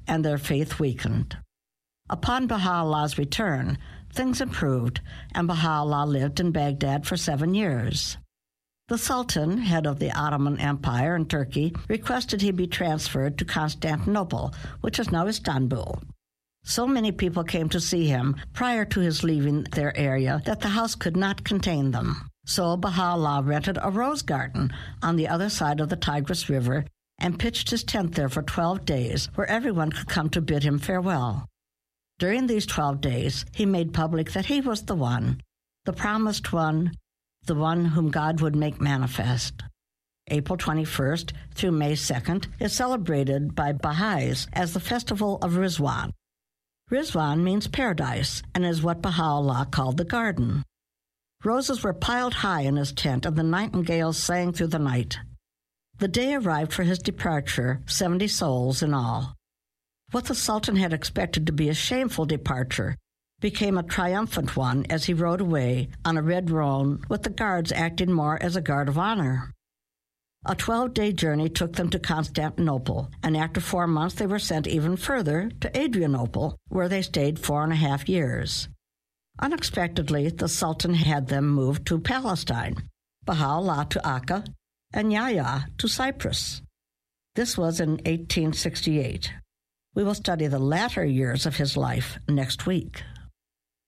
and their faith weakened. Upon Baha'u'llah's return, things improved, and Baha'u'llah lived in Baghdad for 7 years. The Sultan, head of the Ottoman Empire in Turkey, requested he be transferred to Constantinople, which is now Istanbul. So many people came to see him prior to his leaving their area that the house could not contain them. So Baha'u'llah rented a rose garden on the other side of the Tigris River and pitched his tent there for 12 days, where everyone could come to bid him farewell. During these 12 days, he made public that he was the one, the promised one, the one whom God would make manifest. April 21st through May 2nd is celebrated by Baha'is as the festival of Rizwan. Rizwan means paradise and is what Baha'u'llah called the garden. Roses were piled high in his tent, and the nightingales sang through the night. The day arrived for his departure, 70 souls in all. What the Sultan had expected to be a shameful departure became a triumphant one as he rode away on a red roan, with the guards acting more as a guard of honor. A 12-day journey took them to Constantinople, and after 4 months they were sent even further to Adrianople, where they stayed 4.5 years. Unexpectedly, the Sultan had them moved to Palestine, Baha'u'llah to Akka, and Yahya to Cyprus. This was in 1868. We will study the latter years of his life next week.